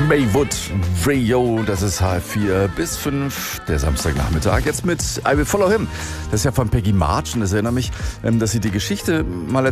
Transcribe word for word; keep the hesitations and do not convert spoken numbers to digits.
Maywood, Rio, das ist halb vier bis fünf, der Samstagnachmittag. Jetzt mit I Will Follow Him. Das ist ja von Peggy March und das erinnert mich, dass sie die Geschichte mal